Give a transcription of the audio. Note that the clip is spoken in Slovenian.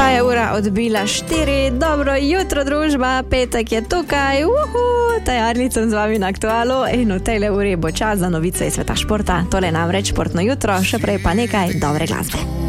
Pa je ura odbila 4, dobro jutro družba, petek je tukaj, Tajarnic sem z vami na Aktualu in v tejle uri bo čas za novice iz sveta športa. Tole namreč športno jutro, še prej pa nekaj dobre glasbe.